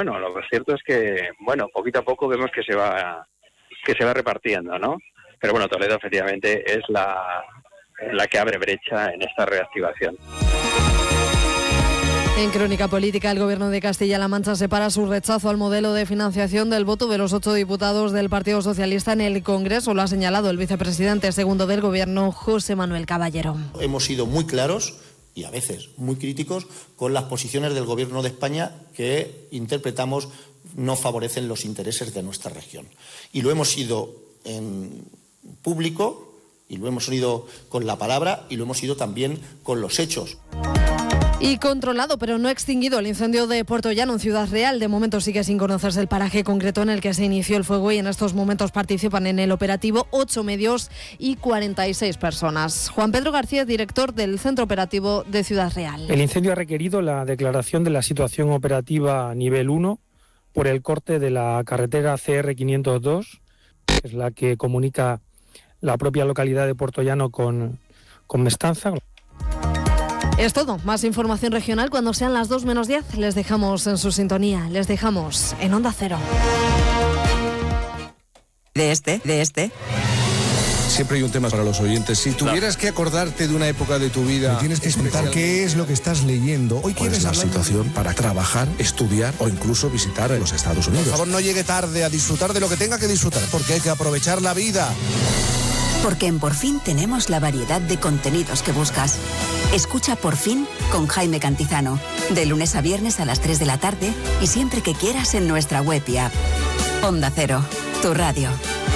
bueno, lo cierto es que, bueno, poquito a poco vemos que se va repartiendo, ¿no? Pero bueno, Toledo efectivamente es la que abre brecha en esta reactivación. En Crónica Política, el Gobierno de Castilla-La Mancha separa su rechazo al modelo de financiación del voto de los 8 diputados del Partido Socialista en el Congreso. Lo ha señalado el vicepresidente segundo del Gobierno, José Manuel Caballero. Hemos sido muy claros y a veces muy críticos con las posiciones del Gobierno de España que interpretamos no favorecen los intereses de nuestra región. Y lo hemos sido en público, y lo hemos sido con la palabra, y lo hemos sido también con los hechos. Y controlado, pero no extinguido, el incendio de Puerto Llano en Ciudad Real. De momento sigue sin conocerse el paraje concreto en el que se inició el fuego y en estos momentos participan en el operativo 8 medios y 46 personas. Juan Pedro García, director del Centro Operativo de Ciudad Real. El incendio ha requerido la declaración de la situación operativa nivel 1 por el corte de la carretera CR502, que es la que comunica la propia localidad de Puerto Llano con Mestanza. Es todo. Más información regional cuando sean las 2:10. Les dejamos en su sintonía. Les dejamos en Onda Cero. De este. Siempre hay un tema para los oyentes. Si tuvieras que acordarte de una época de tu vida... Me tienes que explicar qué es lo que estás leyendo. Hoy quieres la situación para trabajar, estudiar o incluso visitar los Estados Unidos. Por favor, no llegue tarde a disfrutar de lo que tenga que disfrutar, porque hay que aprovechar la vida. Porque en Por Fin tenemos la variedad de contenidos que buscas. Escucha Por Fin con Jaime Cantizano, de lunes a viernes a las 3 de la tarde y siempre que quieras en nuestra web y app. Onda Cero, tu radio.